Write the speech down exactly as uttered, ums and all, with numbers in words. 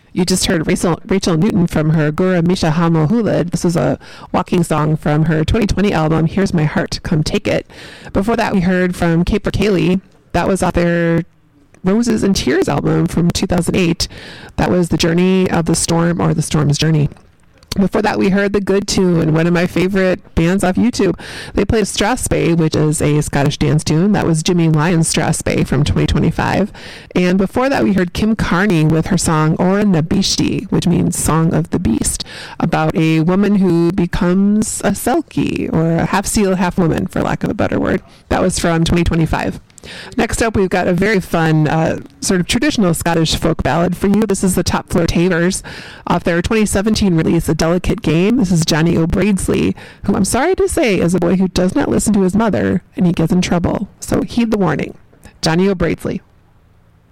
You just heard Rachel, Rachel Newton from her Gura Misha Hamo Hulid. This is a walking song from her twenty twenty album, Here's My Heart, Come Take It. Before that, we heard from Caper Cayley. That was off their Roses and Tears album from two thousand eight. That was The Journey of the Storm, or The Storm's Journey. Before that, we heard The Good Tune, one of my favorite bands off YouTube. They played Strathspey, which is a Scottish dance tune. That was Jimmy Lyons Strathspey from twenty twenty-five. And before that, we heard Kim Carney with her song Ora na Bishti, which means Song of the Beast, about a woman who becomes a selkie, or a half seal, half woman, for lack of a better word. That was from twenty twenty-five. Next up, we've got a very fun uh, sort of traditional Scottish folk ballad for you. This is the Top Floor Tavers off their twenty seventeen release, A Delicate Game. This is Johnny O'Braidsley, who I'm sorry to say is a boy who does not listen to his mother, and he gets in trouble. So heed the warning. Johnny O'Braidsley.